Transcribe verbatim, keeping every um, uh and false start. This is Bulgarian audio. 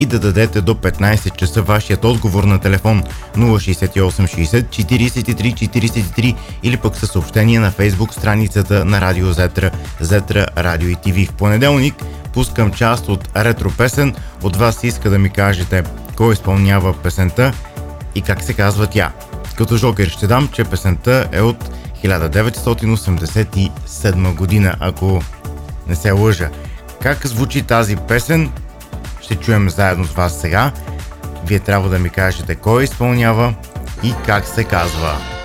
и да дадете до петнайсет часа вашият отговор на телефон нула шейсет и осем шейсет четирийсет и три четирийсет и три или пък със съобщение на фейсбук страницата на Радио Зетра, Зетра Радио и ТВ. В понеделник пускам част от ретро песен. От вас се иска да ми кажете кой изпълнява песента и как се казва тя. Като жокер ще дам, че песента е от хиляда деветстотин осемдесет и седма година, ако не се лъжа. Как звучи тази песен? Ще чуем заедно с вас сега. Вие трябва да ми кажете кой изпълнява и как се казва.